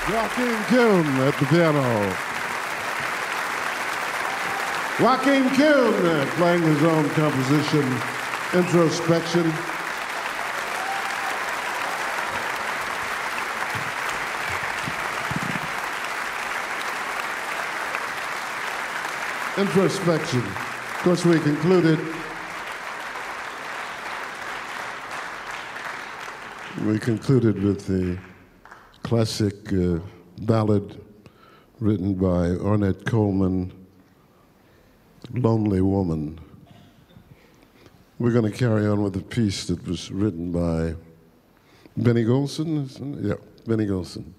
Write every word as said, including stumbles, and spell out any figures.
Joaquin Kuhn at the piano. Joaquin Kuhn playing his own composition, Introspection. Introspection. Of course, we concluded we concluded with the classic uh, ballad written by Ornette Coleman, Lonely Woman. We're going to carry on with a piece that was written by Benny Golson. Yeah, Benny Golson.